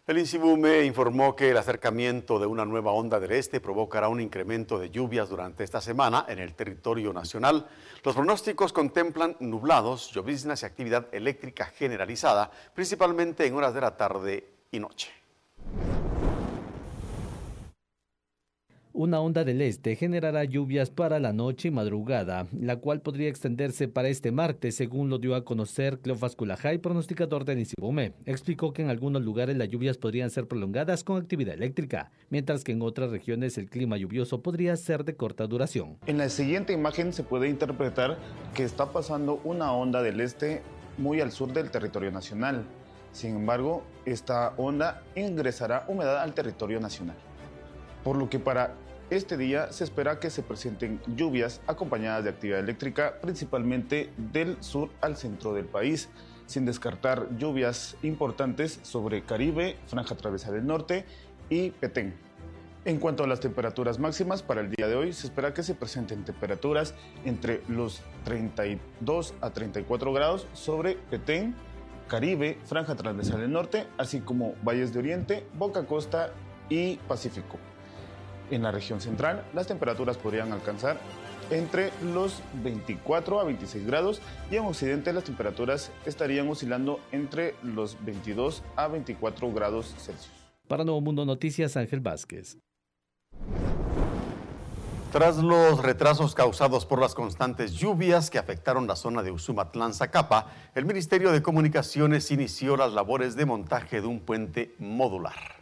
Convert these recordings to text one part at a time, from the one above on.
El INSIBUME informó que el acercamiento de una nueva onda del este provocará un incremento de lluvias durante esta semana en el territorio nacional. Los pronósticos contemplan nublados, lloviznas y actividad eléctrica generalizada, principalmente en horas de la tarde y noche. Una onda del este generará lluvias para la noche y madrugada, la cual podría extenderse para este martes, según lo dio a conocer Cleofas Culajay, pronosticador del INSIBUME. Explicó que en algunos lugares las lluvias podrían ser prolongadas con actividad eléctrica, mientras que en otras regiones el clima lluvioso podría ser de corta duración. En la siguiente imagen se puede interpretar que está pasando una onda del este muy al sur del territorio nacional. Sin embargo, esta onda ingresará humedad al territorio nacional, por lo que para este día se espera que se presenten lluvias acompañadas de actividad eléctrica, principalmente del sur al centro del país, sin descartar lluvias importantes sobre Caribe, Franja Travesa del Norte y Petén. En cuanto a las temperaturas máximas, para el día de hoy se espera que se presenten temperaturas entre los 32 a 34 grados sobre Petén, Caribe, Franja Transversal del Norte, así como Valles de Oriente, Boca Costa y Pacífico. En la región central, las temperaturas podrían alcanzar entre los 24 a 26 grados y en occidente las temperaturas estarían oscilando entre los 22 a 24 grados Celsius. Para Nuevo Mundo Noticias, Ángel Vázquez. Tras los retrasos causados por las constantes lluvias que afectaron la zona de Usumatlán-Zacapa, el Ministerio de Comunicaciones inició las labores de montaje de un puente modular.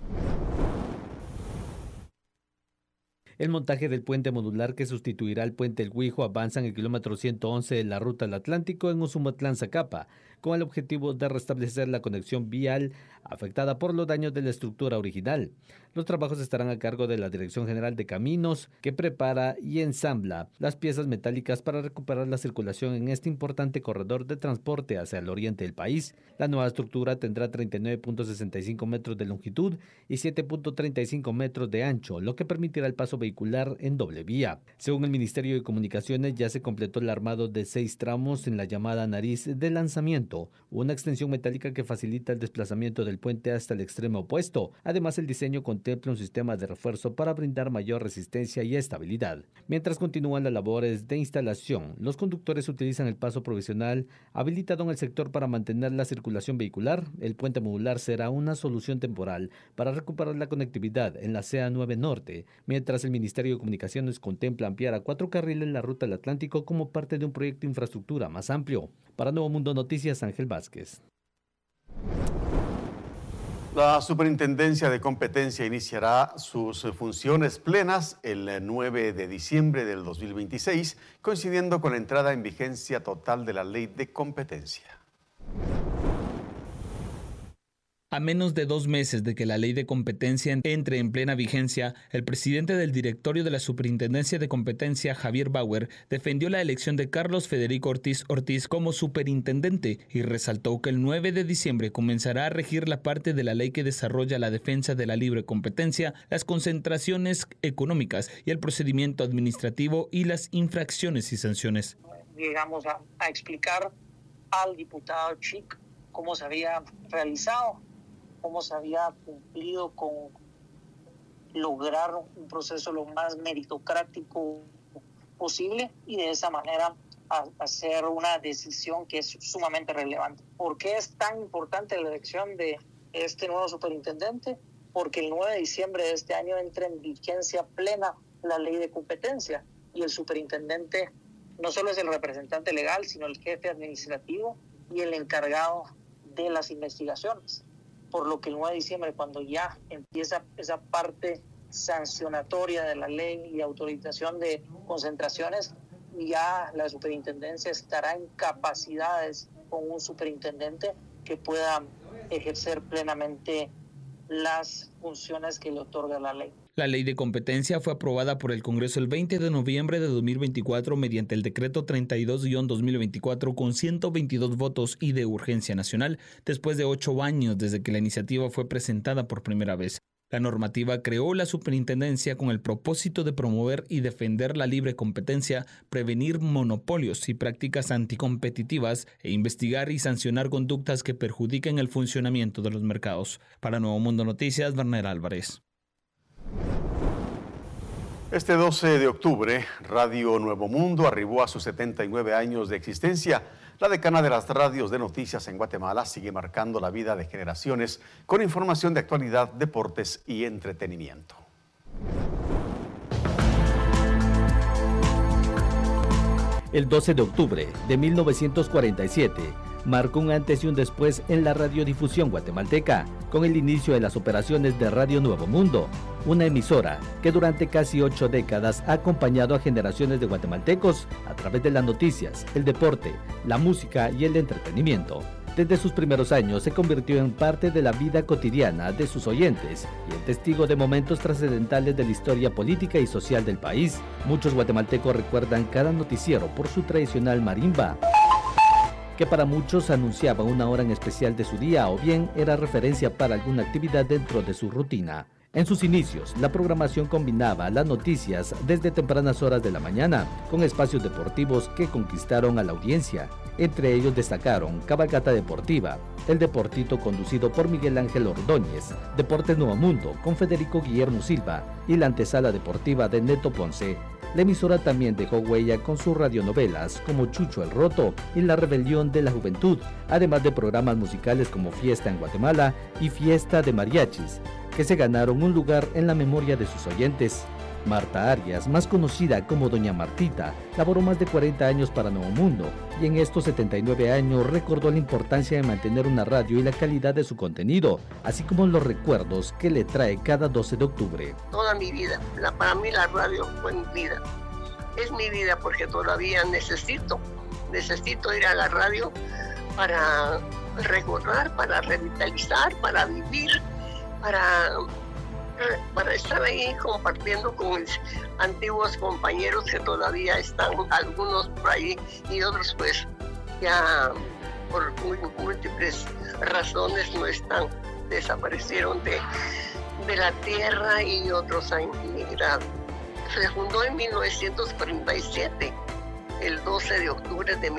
El montaje del puente modular que sustituirá al puente El Guijo avanza en el kilómetro 111 de la ruta del Atlántico en Usumatlán-Zacapa, con el objetivo de restablecer la conexión vial afectada por los daños de la estructura original. Los trabajos estarán a cargo de la Dirección General de Caminos, que prepara y ensambla las piezas metálicas para recuperar la circulación en este importante corredor de transporte hacia el oriente del país. La nueva estructura tendrá 39.65 metros de longitud y 7.35 metros de ancho, lo que permitirá el paso vehicular en doble vía. Según el Ministerio de Comunicaciones, ya se completó el armado de 6 tramos en la llamada nariz de lanzamiento, una extensión metálica que facilita el desplazamiento del puente hasta el extremo opuesto. Además, el diseño contempla un sistema de refuerzo para brindar mayor resistencia y estabilidad. Mientras continúan las labores de instalación, los conductores utilizan el paso provisional habilitado en el sector para mantener la circulación vehicular. El puente modular será una solución temporal para recuperar la conectividad en la CA9 Norte, mientras el Ministerio de Comunicaciones contempla ampliar a 4 carriles la ruta del Atlántico como parte de un proyecto de infraestructura más amplio. Para Nuevo Mundo Noticias, Ángel Vázquez. La Superintendencia de Competencia iniciará sus funciones plenas el 9 de diciembre del 2026, coincidiendo con la entrada en vigencia total de la Ley de Competencia. A menos de 2 meses de que la ley de competencia entre en plena vigencia, el presidente del directorio de la Superintendencia de Competencia, Javier Bauer, defendió la elección de Carlos Federico Ortiz como superintendente y resaltó que el 9 de diciembre comenzará a regir la parte de la ley que desarrolla la defensa de la libre competencia, las concentraciones económicas y el procedimiento administrativo y las infracciones y sanciones. Llegamos a explicar al diputado Chic cómo se había realizado, cómo se había cumplido con lograr un proceso lo más meritocrático posible y de esa manera hacer una decisión que es sumamente relevante. ¿Por qué es tan importante la elección de este nuevo superintendente? Porque el 9 de diciembre de este año entra en vigencia plena la ley de competencia y el superintendente no solo es el representante legal, sino el jefe administrativo y el encargado de las investigaciones. Por lo que el 9 de diciembre, cuando ya empieza esa parte sancionatoria de la ley y autorización de concentraciones, ya la superintendencia estará en capacidades con un superintendente que pueda ejercer plenamente las funciones que le otorga la ley. La ley de competencia fue aprobada por el Congreso el 20 de noviembre de 2024 mediante el decreto 32-2024 con 122 votos y de urgencia nacional, después de 8 años desde que la iniciativa fue presentada por primera vez. La normativa creó la superintendencia con el propósito de promover y defender la libre competencia, prevenir monopolios y prácticas anticompetitivas e investigar y sancionar conductas que perjudiquen el funcionamiento de los mercados. Para Nuevo Mundo Noticias, Werner Álvarez. Este 12 de octubre, Radio Nuevo Mundo arribó a sus 79 años de existencia. La decana de las radios de noticias en Guatemala sigue marcando la vida de generaciones con información de actualidad, deportes y entretenimiento. El 12 de octubre de 1947 marcó un antes y un después en la radiodifusión guatemalteca, con el inicio de las operaciones de Radio Nuevo Mundo, una emisora que durante casi 8 décadas ha acompañado a generaciones de guatemaltecos a través de las noticias, el deporte, la música y el entretenimiento. Desde sus primeros años se convirtió en parte de la vida cotidiana de sus oyentes y el testigo de momentos trascendentales de la historia política y social del país. Muchos guatemaltecos recuerdan cada noticiero por su tradicional marimba, que para muchos anunciaba una hora en especial de su día o bien era referencia para alguna actividad dentro de su rutina. En sus inicios, la programación combinaba las noticias desde tempranas horas de la mañana con espacios deportivos que conquistaron a la audiencia. Entre ellos destacaron Cabalgata Deportiva, El Deportito conducido por Miguel Ángel Ordóñez, Deportes Nuevo Mundo con Federico Guillermo Silva y la antesala deportiva de Neto Ponce. La emisora también dejó huella con sus radionovelas como Chucho el Roto y La Rebelión de la Juventud, además de programas musicales como Fiesta en Guatemala y Fiesta de Mariachis, que se ganaron un lugar en la memoria de sus oyentes. Marta Arias, más conocida como Doña Martita, laboró más de 40 años para Nuevo Mundo y en estos 79 años recordó la importancia de mantener una radio y la calidad de su contenido, así como los recuerdos que le trae cada 12 de octubre. Toda mi vida, para mí la radio fue mi vida. Es mi vida porque todavía necesito ir a la radio para recordar, para revitalizar, para vivir, para estar ahí compartiendo con mis antiguos compañeros que todavía están, algunos por ahí y otros pues ya por múltiples razones no están, desaparecieron de la tierra y otros han emigrado. Se fundó en 1947, el 12 de octubre de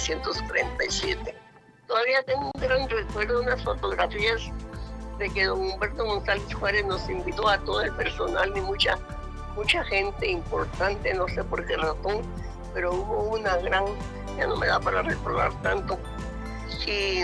1947. Todavía tengo un gran recuerdo, unas fotografías de que don Humberto González Juárez nos invitó a todo el personal y mucha gente importante, no sé por qué razón, pero hubo una gran, ya no me da para recordar tanto, y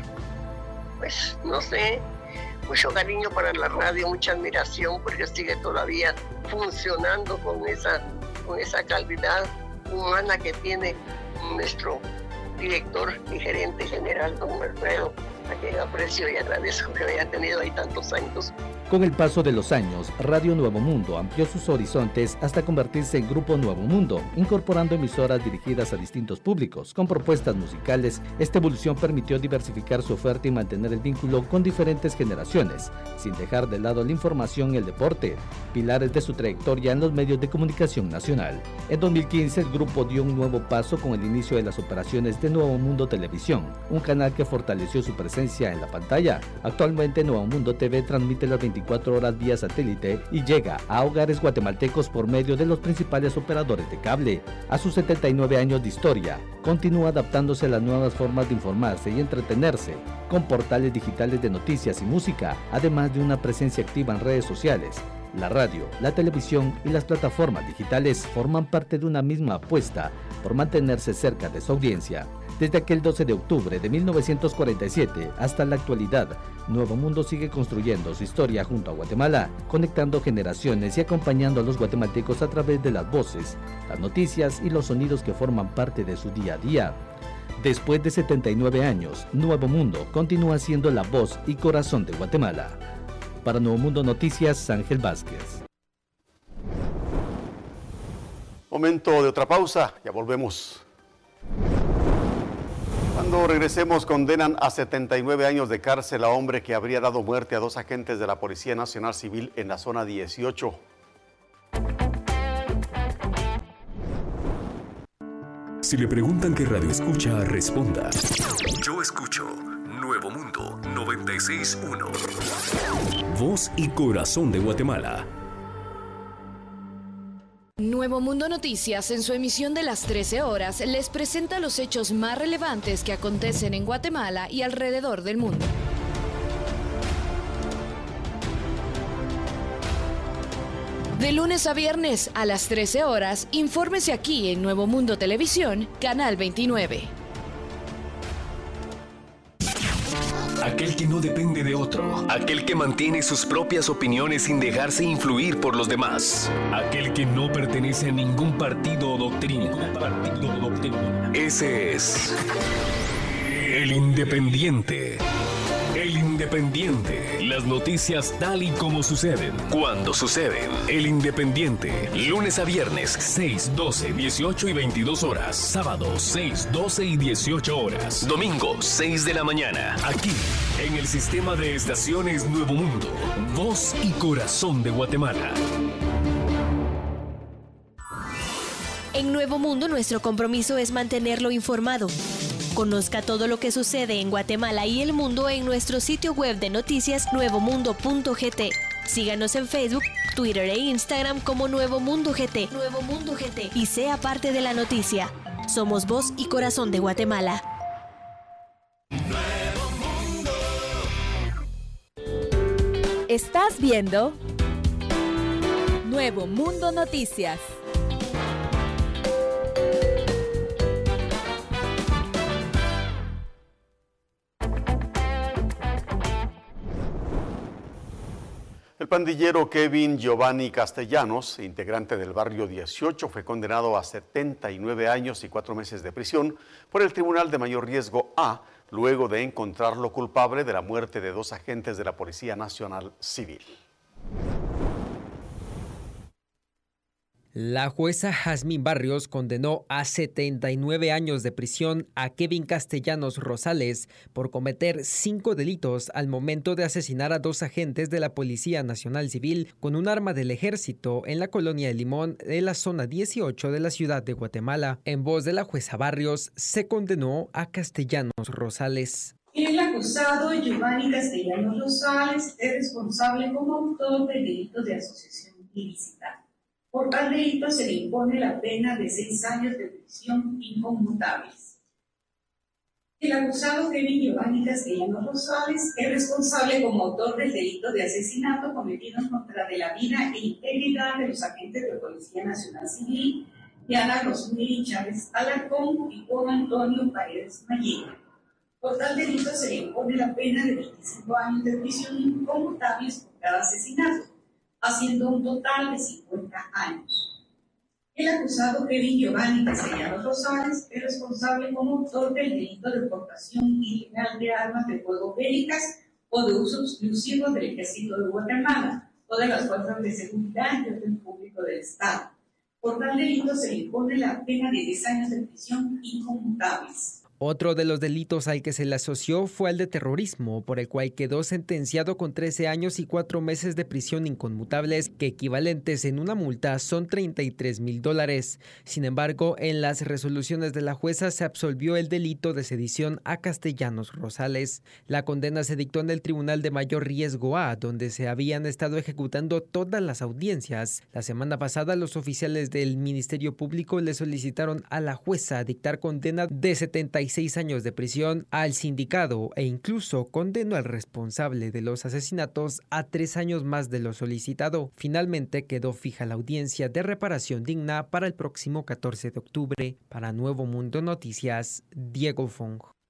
pues no sé, mucho cariño para la radio, mucha admiración porque sigue todavía funcionando con esa calidad humana que tiene nuestro director y gerente general, don Alfredo, a quien aprecio y agradezco que haya tenido ahí tantos años. Con el paso de los años, Radio Nuevo Mundo amplió sus horizontes hasta convertirse en Grupo Nuevo Mundo, incorporando emisoras dirigidas a distintos públicos, con propuestas musicales. Esta evolución permitió diversificar su oferta y mantener el vínculo con diferentes generaciones, sin dejar de lado la información y el deporte, pilares de su trayectoria en los medios de comunicación nacional. En 2015, el grupo dio un nuevo paso con el inicio de las operaciones de Nuevo Mundo Televisión, un canal que fortaleció su presencia en la pantalla. Actualmente, Nuevo Mundo TV transmite las 24 horas vía satélite y llega a hogares guatemaltecos por medio de los principales operadores de cable. A sus 79 años de historia, continúa adaptándose a las nuevas formas de informarse y entretenerse, con portales digitales de noticias y música, además de una presencia activa en redes sociales. La radio, la televisión y las plataformas digitales forman parte de una misma apuesta por mantenerse cerca de su audiencia. Desde aquel 12 de octubre de 1947 hasta la actualidad, Nuevo Mundo sigue construyendo su historia junto a Guatemala, conectando generaciones y acompañando a los guatemaltecos a través de las voces, las noticias y los sonidos que forman parte de su día a día. Después de 79 años, Nuevo Mundo continúa siendo la voz y corazón de Guatemala. Para Nuevo Mundo Noticias, Ángel Vázquez. Momento de otra pausa, ya volvemos. Cuando regresemos, condenan a 79 años de cárcel a hombre que habría dado muerte a 2 agentes de la Policía Nacional Civil en la zona 18. Si le preguntan qué radio escucha, responda: yo escucho Nuevo Mundo 90. 96.1. Voz y corazón de Guatemala. Nuevo Mundo Noticias, en su emisión de las 13 horas, les presenta los hechos más relevantes que acontecen en Guatemala y alrededor del mundo. De lunes a viernes a las 13 horas, infórmese aquí en Nuevo Mundo Televisión, Canal 29. Aquel que no depende de otro. Aquel que mantiene sus propias opiniones sin dejarse influir por los demás. Aquel que no pertenece a ningún partido o doctrina. Ese es el Independiente. El Independiente. Las noticias tal y como suceden. Cuando suceden. El Independiente. Lunes a viernes, 6, 12, 18 y 22 horas. Sábados, 6, 12 y 18 horas. Domingo, 6 de la mañana. Aquí, en el sistema de estaciones Nuevo Mundo. Voz y corazón de Guatemala. En Nuevo Mundo, nuestro compromiso es mantenerlo informado. Conozca todo lo que sucede en Guatemala y el mundo en nuestro sitio web de noticias nuevomundo.gt. Síganos en Facebook, Twitter e Instagram como Nuevo Mundo GT. Nuevo Mundo GT. Y sea parte de la noticia. Somos voz y corazón de Guatemala. Estás viendo Nuevo Mundo Noticias. El pandillero Kevin Giovanni Castellanos, integrante del barrio 18, fue condenado a 79 años y 4 meses de prisión por el Tribunal de Mayor Riesgo A, luego de encontrarlo culpable de la muerte de 2 agentes de la Policía Nacional Civil. La jueza Jazmín Barrios condenó a 79 años de prisión a Kevin Castellanos Rosales por cometer 5 delitos al momento de asesinar a 2 agentes de la Policía Nacional Civil con un arma del ejército en la colonia de Limón de la zona 18 de la ciudad de Guatemala. En voz de la jueza Barrios, se condenó a Castellanos Rosales. El acusado Giovanni Castellanos Rosales es responsable como autor del delito de asociación ilícita. Por tal delito se le impone la pena de 6 años de prisión inconmutables. El acusado Kevin Giovanni Castellanos Rosales es responsable como autor del delito de asesinato cometido en contra de la vida e integridad de los agentes de Policía Nacional Civil, Diana Rosmili Chávez Alarcón y Juan Antonio Paredes Mayera. Por tal delito se le impone la pena de 25 años de prisión inconmutables por cada asesinato, haciendo un total de 50 años. El acusado Kevin Giovanni Castellanos Rosales es responsable como autor del delito de portación ilegal de armas de fuego bélicas o de uso exclusivo del Ejército de Guatemala o de las fuerzas de seguridad y orden público del Estado. Por tal delito se le impone la pena de 10 años de prisión inconmutables. Otro de los delitos al que se le asoció fue el de terrorismo, por el cual quedó sentenciado con 13 años y 4 meses de prisión inconmutables, que equivalentes en una multa son $33,000. Sin embargo, en las resoluciones de la jueza se absolvió el delito de sedición a Castellanos Rosales. La condena se dictó en el Tribunal de Mayor Riesgo A, donde se habían estado ejecutando todas las audiencias. La semana pasada, los oficiales del Ministerio Público le solicitaron a la jueza dictar condena de 76 años de prisión al sindicado e incluso condenó al responsable de los asesinatos a 3 años más de lo solicitado. Finalmente quedó fija la audiencia de reparación digna para el próximo 14 de octubre. Para Nuevo Mundo Noticias, Diego Fong.